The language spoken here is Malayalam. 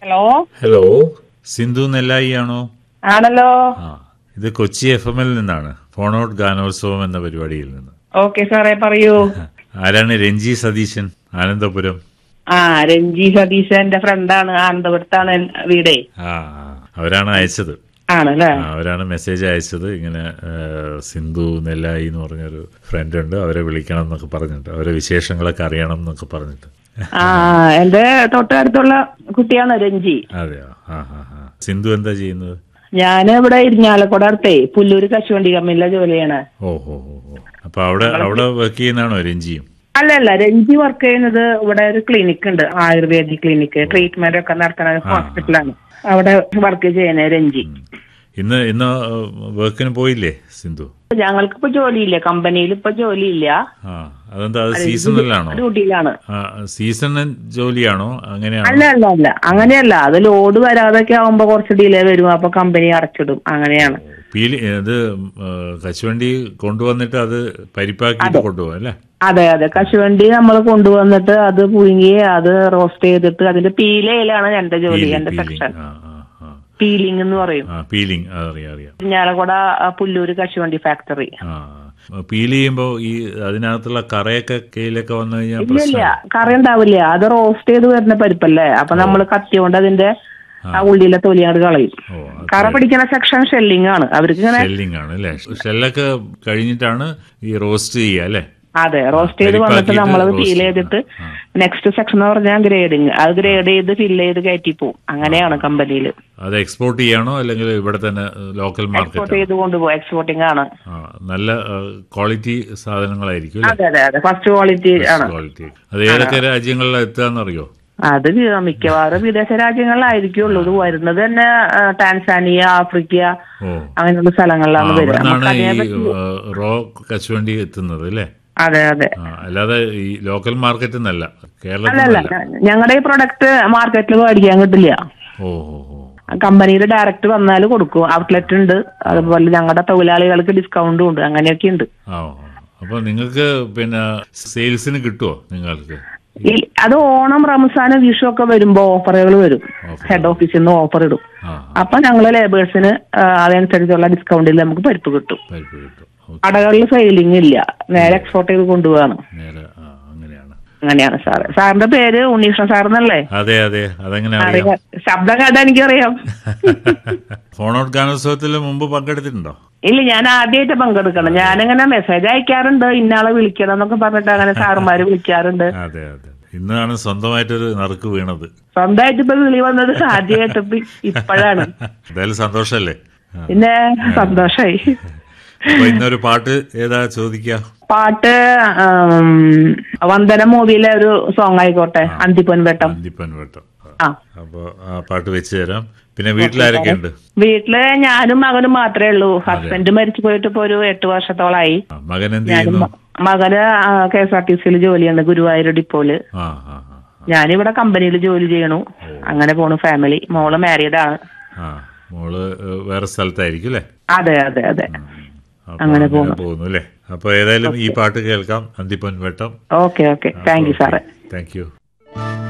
ഹലോ ഹലോ, സിന്ധു നെല്ലായി ആണോ? ആണല്ലോ. ഇത് കൊച്ചി FM-ൽ നിന്നാണ്, ഫോൺ ഔട്ട് ഗാനോത്സവം എന്ന പരിപാടിയിൽ നിന്ന്. ഓക്കെ സാറേ, പറയൂ. ആരാണ്? രഞ്ജി സതീശൻ, ആനന്ദപുരം. രഞ്ജി സതീശൻ എന്റെ ഫ്രണ്ടാണ്. ആനന്ദപുരത്താണ് വീടേ. അവരാണ് അയച്ചത്. ആണല്ലേ? അവരാണ് മെസ്സേജ് അയച്ചത്. ഇങ്ങനെ സിന്ധു നെല്ലായി എന്ന് പറഞ്ഞൊരു ഫ്രണ്ട് ഉണ്ട്, അവരെ വിളിക്കണം എന്നൊക്കെ പറഞ്ഞിട്ട്, അവരെ വിശേഷങ്ങളൊക്കെ അറിയണം എന്നൊക്കെ പറഞ്ഞിട്ട്. എന്റെ തൊട്ടടുത്തുള്ള കുട്ടിയാണ് രഞ്ജി. അതെയോ? സിന്ധു എന്താ ചെയ്യുന്നത്? ഞാൻ ഇവിടെ ഇരിഞ്ഞാലക്കുട അടുത്തേ പുല്ലൂര് കശുവണ്ടി കമ്പനിയിലെ ജോലിയാണ്. ഓഹോ. അപ്പൊ അവിടെ വർക്ക് ചെയ്യുന്നതാണോ രഞ്ജിയും? അല്ല, രഞ്ജി വർക്ക് ചെയ്യുന്നത് ഇവിടെ ഒരു ക്ലിനിക്ക് ഉണ്ട്, ആയുർവേദിക് ക്ലിനിക്ക്. ട്രീറ്റ്മെന്റ് ഒക്കെ നടത്തുന്ന ഹോസ്പിറ്റലാണ്. അവിടെ വർക്ക് ചെയ്യുന്നത് രഞ്ജി. ഇന്ന് വർക്കിന് പോയില്ലേ സിന്ധു? ഞങ്ങൾക്കിപ്പോ ജോലിയില്ല, കമ്പനിയിൽ ഇപ്പൊ ജോലിയില്ല. അതെന്താ, അത് സീസണിലാണോ? ഡ്യൂട്ടിയിലാണ്. സീസൺ ജോലിയാണോ? അങ്ങനെയാണോ? അല്ല, അങ്ങനെയല്ല. അത് ലോഡ് വരാതൊക്കെ ആവുമ്പോ കുറച്ച് ഡിലേ വരും, അപ്പൊ കമ്പനി അടച്ചിടും. അങ്ങനെയാണ്. ഇത് കശുവണ്ടി കൊണ്ടുവന്നിട്ട് അത് പരിപ്പാക്കിയിട്ട് കൊണ്ടുപോകും അല്ലേ? അതെ, കശുവണ്ടി നമ്മൾ കൊണ്ടുവന്നിട്ട് അത് പുഴുങ്ങി അത് റോസ്റ്റ് ചെയ്തിട്ട് അതിന്റെ പീലയിലാണ് എന്റെ ജോലി, എന്റെ സെക്ഷൻ. പീലിംഗ് എന്ന് പറയും. പീലിംഗ് അറിയാം. ഞാലക്കുട പുല്ലൂര് കശുവണ്ടി ഫാക്ടറി. പീൽ ചെയ്യുമ്പോ ഈ അതിനകത്തുള്ള കറയൊക്കെ കയ്യിലൊക്കെ വന്നു കഴിഞ്ഞാൽ ഇല്ല, കറി ഉണ്ടാവില്ല. അത് റോസ്റ്റ് ചെയ്ത് വരുന്ന പരിപ്പല്ലേ, അപ്പൊ നമ്മൾ കത്തി കൊണ്ട് അതിന്റെ ആ ഉള്ളിലെ തൊലിയാട് കളയും. കറ പിടിക്കുന്ന സെക്ഷൻ ഷെല്ലിംഗ് ആണ്. അവർക്ക് ഷെല്ലിംഗ് ആണ് അല്ലേ? ഷെല്ലൊക്കെ കഴിഞ്ഞിട്ടാണ് ഈ റോസ്റ്റ് ചെയ്യുക അല്ലേ? അതെ, റോസ്റ്റ് ചെയ്ത് വന്നിട്ട് നമ്മളത് ഫീൽ ചെയ്തിട്ട് നെക്സ്റ്റ് സെക്ഷൻ എന്ന് പറഞ്ഞാൽ ഗ്രേഡിങ്. അത് ഗ്രേഡ് ചെയ്ത് ഫില്ല് ചെയ്ത് കയറ്റി പോവും. അങ്ങനെയാണ് കമ്പനിയിൽ. അത് എക്സ്പോർട്ട് ചെയ്യാണോ അല്ലെങ്കിൽ ഇവിടെ തന്നെ ലോക്കൽ മാർക്കറ്റ്? എക്സ്പോർട്ട് ചെയ്ത് കൊണ്ടുപോകും. എക്സ്പോർട്ടിംഗ് ആണ്. നല്ല ക്വാളിറ്റി സാധനങ്ങളായിരിക്കും. അതെ, ഫസ്റ്റ് ക്വാളിറ്റി ആണ്. അത് ഏതൊക്കെ രാജ്യങ്ങളിലാണ് എത്തുകയെന്നറിയോ? അത് മിക്കവാറും വിദേശ രാജ്യങ്ങളിലായിരിക്കുള്ളൂ. ഇത് വരുന്നത് തന്നെ ടാൻസാനിയ, ആഫ്രിക്ക, അങ്ങനെയുള്ള സ്ഥലങ്ങളിലാണ് വരുന്നത്. റോ കശുവണ്ടി എത്തുന്നത് അല്ലേ? അതെ. അല്ലാതെ ഈ ലോക്കൽ മാർക്കറ്റിൽ നിന്നല്ല, അല്ലല്ല, ഞങ്ങളുടെ ഈ പ്രൊഡക്റ്റ് മാർക്കറ്റിൽ മേടിക്കാൻ കിട്ടില്ല. കമ്പനിയിൽ ഡയറക്റ്റ് വന്നാൽ കൊടുക്കും. ഔട്ട്ലെറ്റ് ഉണ്ട്, അതുപോലെ ഞങ്ങളുടെ തൊഴിലാളികൾക്ക് ഡിസ്കൗണ്ടും ഉണ്ട്. അങ്ങനെയൊക്കെ ഉണ്ട്. അപ്പൊ നിങ്ങൾക്ക് പിന്നെ സെയിൽസിന് കിട്ടുമോ നിങ്ങൾക്ക്? അത് ഓണം, റംസാൻ, വിഷു ഒക്കെ വരുമ്പോ ഓഫറുകൾ വരും. ഹെഡ് ഓഫീസിൽ നിന്ന് ഓഫർ ഇടും. അപ്പൊ ഞങ്ങള് ലേബേഴ്സിന് അതനുസരിച്ചുള്ള ഡിസ്കൗണ്ടിൽ നമുക്ക് പരിപ്പ് കിട്ടും. കടകളിൽ സെയിലിംഗ് ഇല്ല, നേരെ എക്സ്പോർട്ട് ചെയ്ത് കൊണ്ടുപോവാണ്. അങ്ങനെയാണ് സാറ്. സാറിന്റെ പേര് ഉണ്ണീഷ്ണൻ സാറെന്നല്ലേ? അതെ. ശബ്ദം കേട്ടാ എനിക്കറിയാം. ഫോൺ ഔട്ട് ഗാനോത്സവത്തിൽ മുമ്പ് പങ്കെടുത്തിട്ടുണ്ടോ? ഇല്ല, ഞാൻ ആദ്യമായിട്ട് പങ്കെടുക്കണം. ഞാനിങ്ങനെ മെസ്സേജ് അയക്കാറുണ്ട്, ഇന്നാളെ വിളിക്കണം എന്നൊക്കെ പറഞ്ഞിട്ട്. അങ്ങനെ സാറുമാര് വിളിക്കാറുണ്ട്. അതെ. ഇന്നാണ് സ്വന്തമായിട്ടൊരു നറുക്ക് വീണത്. സ്വന്തമായിട്ട് ഇപ്പൊ വിളി വന്നത് ആദ്യമായിട്ട് ഇപ്പോഴാണ്. എന്തായാലും സന്തോഷല്ലേ? പിന്നെ സന്തോഷായി. ഇന്നൊരു പാട്ട് ഏതാ ചോദിക്ക? പാട്ട് വന്ദന മൂവിയിലെ ഒരു സോങ് ആയിക്കോട്ടെ, അന്തിപ്പൊൻവെട്ടം. അപ്പൊ ആ പാട്ട് വെച്ച് തരാം. പിന്നെ വീട്ടിലാരൊക്കെ ഉണ്ട്? വീട്ടില് ഞാനും മകനും മാത്രമേ ഉള്ളൂ. ഹസ്ബൻഡ് മരിച്ചു പോയിട്ട് ഇപ്പൊ ഒരു 8 വർഷത്തോളായി. മകൻ എന്ത് ചെയ്യുന്നു? മകന് KSRTC ജോലിയുണ്ട്, ഗുരുവായൂർ ഡിപ്പോയില്. ഞാനിവിടെ കമ്പനിയിൽ ജോലി ചെയ്യണു. അങ്ങനെ പോണു ഫാമിലി. മോള് മാരീഡ് ആണ്. മോള് വേറെ സ്ഥലത്തായിരിക്കും അല്ലേ? അതെ. അങ്ങനെ പോകുന്നു അല്ലേ? അപ്പൊ ഏതായാലും ഈ പാട്ട് കേൾക്കാം, അന്തിപ്പൊൻവെട്ടം. ഓക്കെ. താങ്ക് യു സാറേ. Thank you.